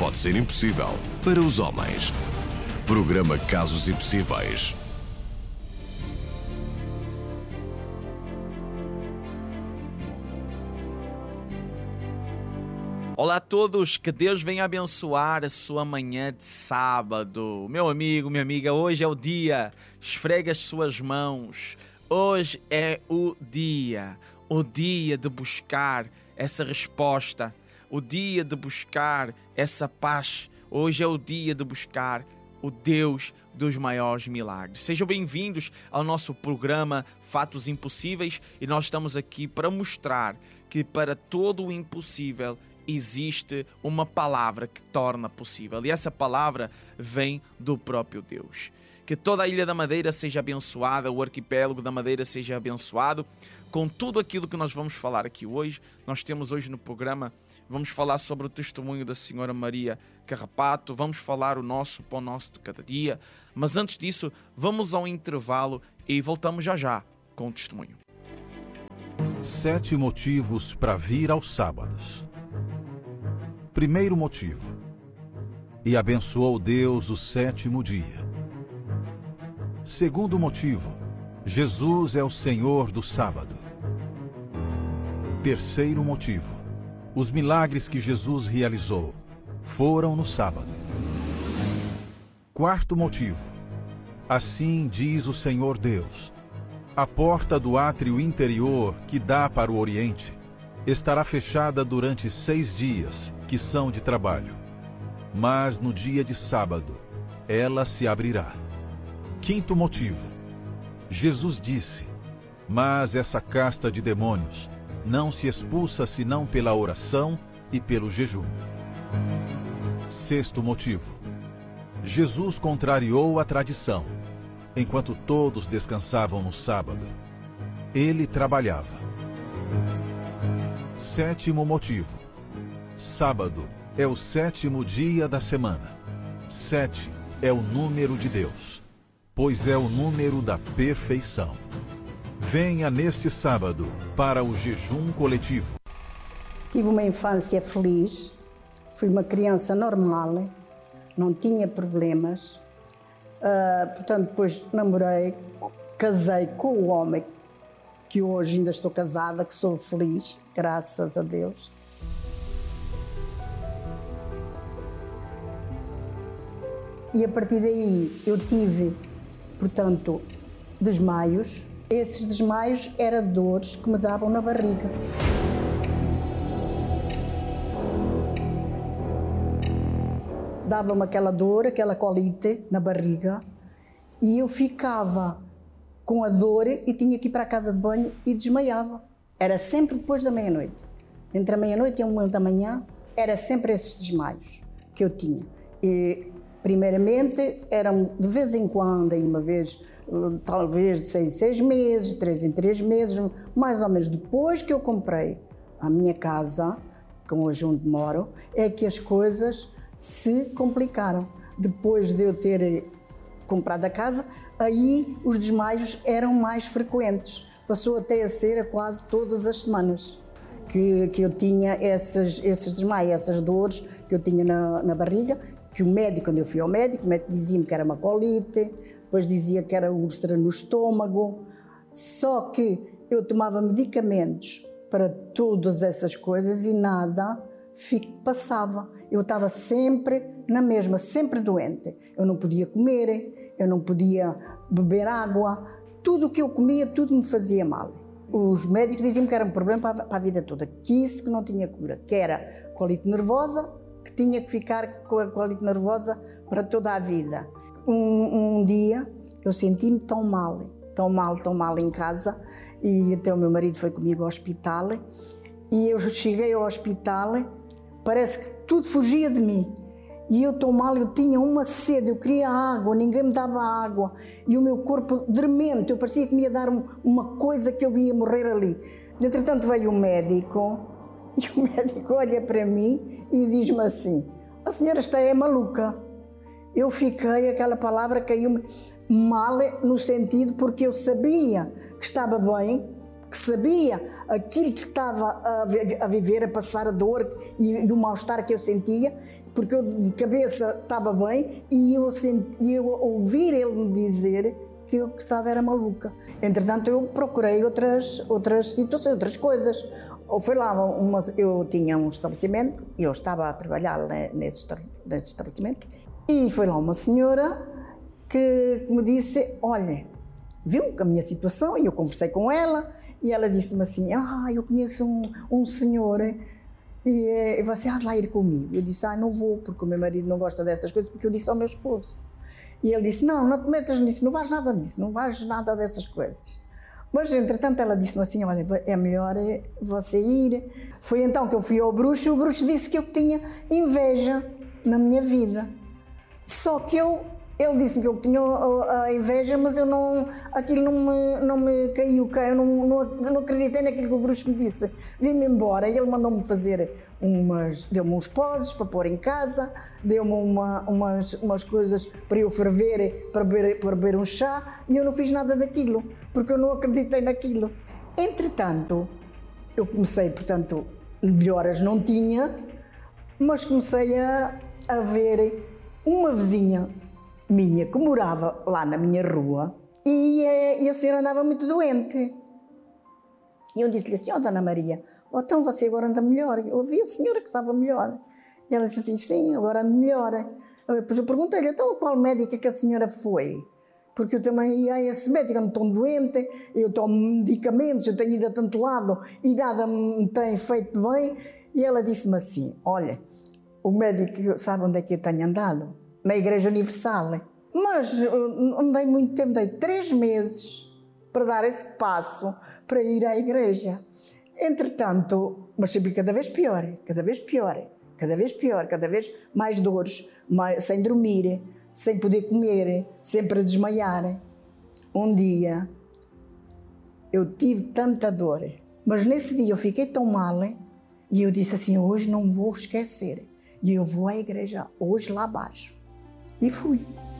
pode ser impossível para os homens. Programa Casos Impossíveis. Olá a todos, que Deus venha abençoar a sua manhã de sábado. Meu amigo, minha amiga, hoje é o dia, esfrega as suas mãos. Hoje é o dia de buscar essa resposta, o dia de buscar essa paz. Hoje é o dia de buscar o Deus dos maiores milagres. Sejam bem-vindos ao nosso programa Fatos Impossíveis e nós estamos aqui para mostrar que para todo o impossível existe uma palavra que torna possível, e essa palavra vem do próprio Deus. Que toda a Ilha da Madeira seja abençoada, o arquipélago da Madeira seja abençoado com tudo aquilo que nós vamos falar aqui hoje. Nós temos hoje no programa, vamos falar sobre o testemunho da Senhora Maria Carrapato, vamos falar o nosso pão nosso de cada dia, mas antes disso, vamos ao intervalo e voltamos já com o testemunho. 7 motivos para vir aos sábados. Primeiro motivo: e abençoou Deus o 7º dia. Segundo motivo: Jesus é o Senhor do sábado. Terceiro motivo: os milagres que Jesus realizou foram no sábado. Quarto motivo: assim diz o Senhor Deus: a porta do átrio interior que dá para o Oriente estará fechada durante 6 dias, que são de trabalho. Mas no dia de sábado, ela se abrirá. Quinto motivo: Jesus disse: mas essa casta de demônios não se expulsa senão pela oração e pelo jejum. Sexto motivo: Jesus contrariou a tradição. Enquanto todos descansavam no sábado, ele trabalhava. Sétimo motivo: sábado é o 7º dia da semana. 7 é o número de Deus, pois é o número da perfeição. Venha neste sábado para o jejum coletivo. Tive uma infância feliz, fui uma criança normal, não tinha problemas. Portanto, depois namorei, casei com o homem que hoje ainda estou casada, que sou feliz, graças a Deus. E a partir daí eu tive, portanto, desmaios. Esses desmaios eram dores que me davam na barriga. Dava-me aquela dor, aquela colite na barriga, e eu ficava com a dor e tinha que ir para a casa de banho e desmaiava. Era sempre depois da meia-noite. Entre a meia-noite e 1 da manhã, era sempre esses desmaios que eu tinha. E, primeiramente, eram de vez em quando, aí uma vez, talvez de 6 em 6 meses, 3 em 3 meses, mais ou menos. Depois que eu comprei a minha casa, que hoje onde moro, é que as coisas se complicaram. Depois de eu ter comprado a casa, aí os desmaios eram mais frequentes. Passou até a ser quase todas as semanas que eu tinha esses desmaios, essas dores que eu tinha na barriga, que o médico, quando eu fui ao médico, o médico dizia-me que era uma colite, depois dizia que era úlcera no estômago. Só que eu tomava medicamentos para todas essas coisas e nada passava. Eu estava sempre na mesma, sempre doente. Eu não podia comer, eu não podia beber água, tudo o que eu comia, tudo me fazia mal. Os médicos diziam que era um problema para a vida toda, que isso que não tinha cura, que era colite nervosa, que tinha que ficar com a colite nervosa para toda a vida. Um dia eu senti-me tão mal em casa, e até o meu marido foi comigo ao hospital, e eu cheguei ao hospital, parece que tudo fugia de mim. E eu tão mal, eu tinha uma sede, eu queria água, ninguém me dava água. E o meu corpo dormente, eu parecia que me ia dar uma coisa que eu ia morrer ali. Entretanto veio o médico, e o médico olha para mim e diz-me assim: a senhora está maluca. Eu fiquei, aquela palavra caiu-me mal no sentido porque eu sabia que estava bem, que sabia aquilo que estava a viver, a passar a dor e o mal-estar que eu sentia, porque eu de cabeça estava bem e eu ouvir ele me dizer que eu estava era maluca. Entretanto, eu procurei outras situações, outras coisas. Ou foi lá, eu tinha um estabelecimento, e eu estava a trabalhar nesse estabelecimento, e foi lá uma senhora que me disse, olha, viu a minha situação, e eu conversei com ela, e ela disse-me assim, eu conheço um senhor, e você há de lá ir comigo. Eu disse, não vou, porque o meu marido não gosta dessas coisas, porque eu disse ao meu esposo. E ele disse, não te metas nisso, não vais nada nisso, não vais nada dessas coisas. Mas, entretanto, ela disse-me assim, olha, é melhor você ir. Foi então que eu fui ao bruxo, e o bruxo disse que eu tinha inveja na minha vida. Só que ele disse-me que eu tinha a inveja, mas aquilo não me caiu, eu não acreditei naquilo que o bruxo me disse. Vim-me embora e ele mandou-me fazer deu-me uns poses para pôr em casa, deu-me umas coisas para eu ferver, para beber um chá, e eu não fiz nada daquilo, porque eu não acreditei naquilo. Entretanto, eu comecei, portanto, melhoras não tinha, mas comecei a ver uma vizinha minha que morava lá na minha rua e a senhora andava muito doente. E eu disse-lhe assim, Dona Maria, então você agora anda melhor. Eu vi a senhora que estava melhor. E ela disse assim, sim, agora ando melhor. Depois eu perguntei-lhe, então qual médica que a senhora foi? Porque eu também ia a esse médico, eu não estou doente, eu tomo medicamentos, eu tenho ido a tanto lado e nada me tem feito bem. E ela disse-me assim, olha, o médico sabe onde é que eu tenho andado? Na Igreja Universal. Mas andei muito tempo, andei 3 meses para dar esse passo para ir à igreja. Entretanto, mas sempre cada vez pior, cada vez pior, cada vez pior, cada vez mais dores, sem dormir, sem poder comer, sempre a desmaiar. Um dia eu tive tanta dor, mas nesse dia eu fiquei tão mal e eu disse assim, hoje não vou esquecer e eu vou à igreja, hoje lá abaixo. E fui.